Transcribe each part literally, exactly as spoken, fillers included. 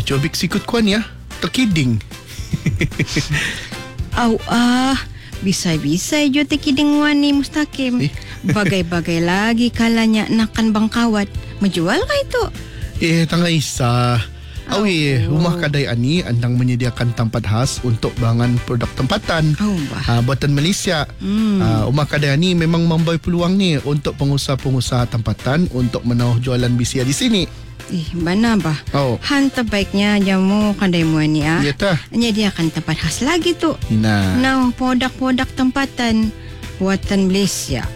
cobik sikut kuan ya. Terkiding. Au ah, bisai-bisai jo tekiding wani Mustaqim. Eh. Bagai-bagai lagi kalanya nakan bangkawat. Menjual kah itu? Eh, tangga Isa. Awi, Oh. rumah kedai Ani andang menyediakan tempat khas untuk bangan produk tempatan. Oh, bah. Ha, buatan Malaysia. Hmm. Ha, rumah kedai Ani memang memberi peluang ni untuk pengusaha-pengusaha tempatan untuk menaruh jualan B C A di sini. Eh, mana bah? Oh, Han terbaiknya jamu kedai mu ni ah. ya tah. Menyediakan tempat khas lagi tu. Nah, Nah, produk-produk tempatan buatan Malaysia.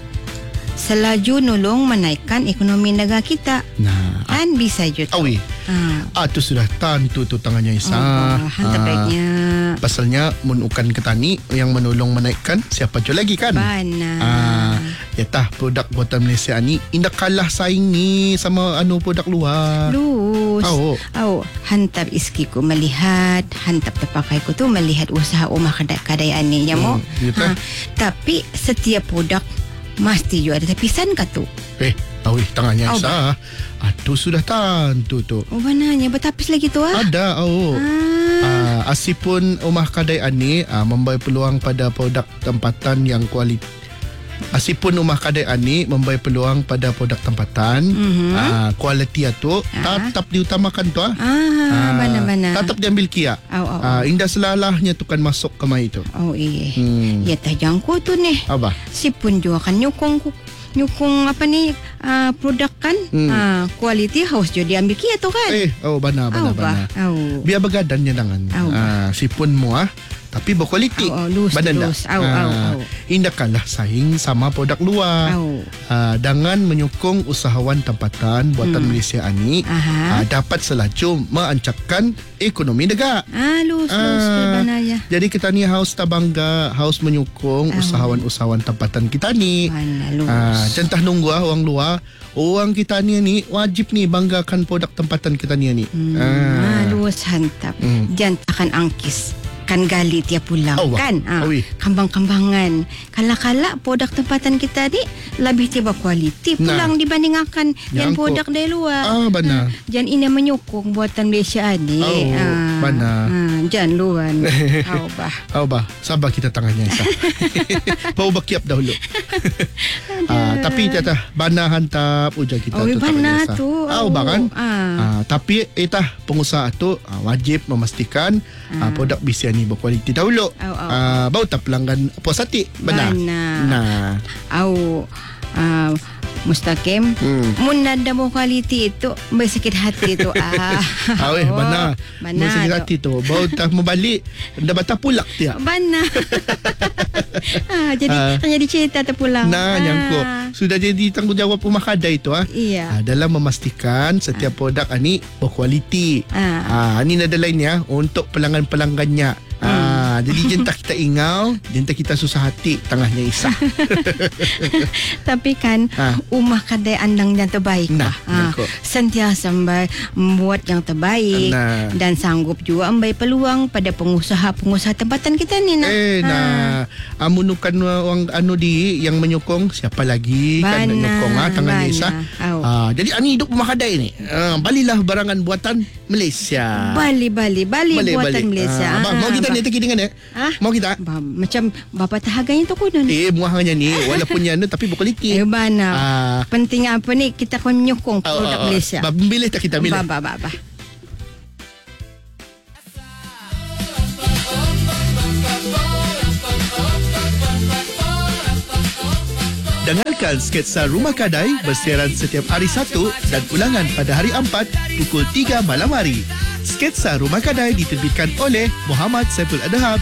Selaju nolong menaikkan ekonomi negara kita. nah. Kan bisa je tu. Awi, Ah. ah tu sudah tentu tu tangannya Isa. Oh, Han terbaiknya. Pasalnya menukan ketani yang menolong menaikkan siapa je lagi kan? Bana. Ah, ya tah produk buatan Malaysia ni indah kalah saing ni sama anu produk luar. Lus. Oh. Oh, hantar iskiku melihat, hantar terpakai ku tu melihat usaha rumah kedai-kedai ni ya mo. Hmm, ya tah. Tapi setiap produk mesti juga ada tapisan kah tu? Eh, awi tangannya Oh, Isa. Ah tu sudah tentu tu. Oh, bananya bertapis lagi tu ah. Ada oh. Ah. Ah, asipun rumah kedai ani ah, memberi peluang pada produk tempatan yang kualiti. Asipun rumah kedai ani memberi peluang pada produk tempatan, Mhm. ah, kualiti tu Ah. tetap diutamakan tu ah. Ah, mana-mana. Tetap diambil kia. Oh, oh, oh. Ah, indah selalahnya tu kan masuk ke mai tu. Oh, iya. Hmm. Ya tajangku tu ni. Apa? Si pun juga kan nyukung nyukung apa ni uh, produk kan Hmm. uh, quality house jo diambil kia tu kan. Eh, oh bana bana Au, bah. bana. Au. Biar begadannya dangan. Au, Ah, sipun muah tapi berkualiti. Au, au, lus, Badan dah. lus. Au, au, au. Indah kalah saing sama produk luar. Au. Ah, dengan menyokong usahawan tempatan buatan Hmm. Malaysia ani Aha. ah, dapat selaju meancapkan ekonomi negara. Ah, lus, lus, Ah, mana ya? Jadi kita ni haus tabangga, haus menyokong Au. usahawan-usahawan tempatan kita ni. Mana lus. Ah, centah nunggu ah orang luar, orang kita ni ni wajib ni banggakan produk tempatan kita ni ni. Hmm. Ah, lus hantap. Hmm. Jangan akan angkis. Kan gali tiap pulang Oh, kan ah, awi. kambang-kambangan kala-kala produk tempatan kita ni lebih tiba kualiti pulang Nah. dibandingkan yang Nyangkut. produk dari luar. Ah, benar. Jangan ini menyokong buatan Malaysia ni. Oh, benar. Ah, jangan luan. Kau bah. Oh bah, sabar kita tangannya Isa. Bau bakiap dahulu. ah, tapi tata bana hantap ujar kita Oh, tu bana tangannya Isa. tu. Oh, bah kan? Ah. Ah, tapi etah pengusaha tu ah, wajib memastikan ah. produk B C A ni berkualiti dahulu. Oh, oh. Ah, bau tak pelanggan puas hati. Benar. Benar. Nah. Au ah, Mustaqim. Hmm. Mun ada mau kualiti itu bersikit hati tu. Ah. Ah, weh, mana? Mana Mesti tu. hati tu. Bau tak membalik, dah batal pulak dia. Bana. ah, jadi Ah. hanya dicerita terpulang. Nah, nyangkut. Sudah jadi tanggungjawab rumah kedai tu ah. Iya. Ah, dalam memastikan setiap produk ani berkualiti. Ah. Ah, ini ada lainnya untuk pelanggan-pelanggannya. Ah, jadi jentah kita ingau, jentah kita susah hati tengahnya Isa. Tapi kan Ah. rumah kedai andang yang terbaik Nah, lah. Ah, nyangkut. sentiasa memba- membuat yang terbaik Nah. dan sanggup juga memberi peluang pada pengusaha-pengusaha tempatan kita ni nak. Eh, nah, amunukan orang anu di yang menyokong siapa lagi kan nak Bana, nyokong ah tangannya bana. Isa. Au. Ah, jadi ani hidup rumah kedai ni. Ah, balilah barangan buatan Malaysia. Bali Bali Bali Balik, buatan balik. Malaysia. Ah, bang, mau kita bah- ni teki dengan eh? Ah? Mau kita? Bah, macam bapa tahaganya tu kuno ni. Eh, muahnya ni walaupun yang anu tapi berkualiti. Eh bana. Ah. Penting apa ni kita akan menyokong produk Malaysia. Ba, Bilih tak kita bilih. Ba ba ba ba. Dengarkan sketsa Rumah Kadai bersiaran setiap hari Sabtu dan ulangan pada hari Ahad pukul tiga malam hari. Sketsa Rumah Kadai diterbitkan oleh Muhammad Saiful Adham.